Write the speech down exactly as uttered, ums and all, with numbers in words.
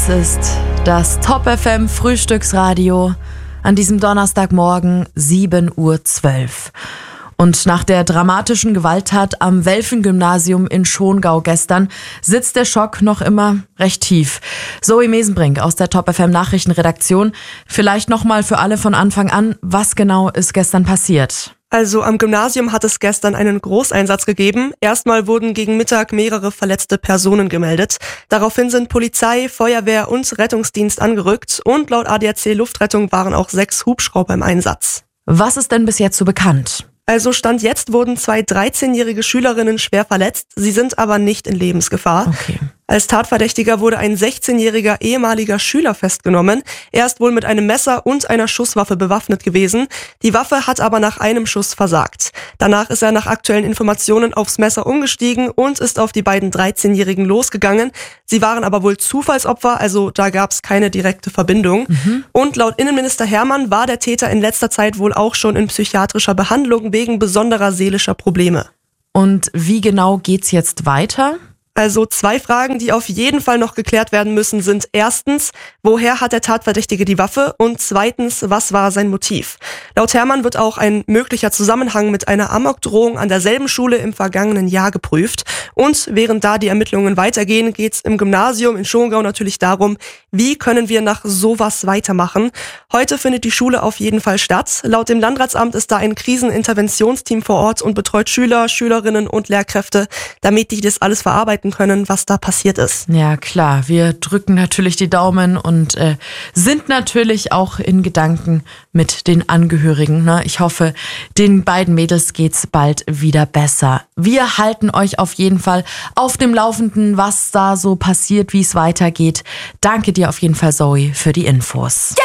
Es ist das Top F M Frühstücksradio an diesem Donnerstagmorgen sieben Uhr zwölf. Und nach der dramatischen Gewalttat am Welfen-Gymnasium in Schongau gestern sitzt der Schock noch immer recht tief. Zoe Mesenbrink aus der Top F M Nachrichtenredaktion. Vielleicht nochmal für alle von Anfang an, was genau ist gestern passiert? Also am Gymnasium hat es gestern einen Großeinsatz gegeben. Erstmal wurden gegen Mittag mehrere verletzte Personen gemeldet. Daraufhin sind Polizei, Feuerwehr und Rettungsdienst angerückt. Und laut A D A C Luftrettung waren auch sechs Hubschrauber im Einsatz. Was ist denn bis jetzt so bekannt? Also Stand jetzt wurden zwei dreizehnjährige Schülerinnen schwer verletzt. Sie sind aber nicht in Lebensgefahr. Okay. Als Tatverdächtiger wurde ein sechzehnjähriger ehemaliger Schüler festgenommen. Er ist wohl mit einem Messer und einer Schusswaffe bewaffnet gewesen. Die Waffe hat aber nach einem Schuss versagt. Danach ist er nach aktuellen Informationen aufs Messer umgestiegen und ist auf die beiden dreizehnjährigen losgegangen. Sie waren aber wohl Zufallsopfer, also da gab es keine direkte Verbindung. Mhm. Und laut Innenminister Hermann war der Täter in letzter Zeit wohl auch schon in psychiatrischer Behandlung wegen besonderer seelischer Probleme. Und wie genau geht's jetzt weiter? Also zwei Fragen, die auf jeden Fall noch geklärt werden müssen, sind erstens, woher hat der Tatverdächtige die Waffe? Und zweitens, was war sein Motiv? Laut Hermann wird auch ein möglicher Zusammenhang mit einer Amokdrohung an derselben Schule im vergangenen Jahr geprüft. Und während da die Ermittlungen weitergehen, geht es im Gymnasium in Schongau natürlich darum, wie können wir nach sowas weitermachen? Heute findet die Schule auf jeden Fall statt. Laut dem Landratsamt ist da ein Kriseninterventionsteam vor Ort und betreut Schüler, Schülerinnen und Lehrkräfte, damit die das alles verarbeiten können, was da passiert ist. Ja, klar. Wir drücken natürlich die Daumen und äh, sind natürlich auch in Gedanken mit den Angehörigen. Ne? Ich hoffe, den beiden Mädels geht's bald wieder besser. Wir halten euch auf jeden Fall auf dem Laufenden, was da so passiert, wie es weitergeht. Danke dir auf jeden Fall, Zoe, für die Infos.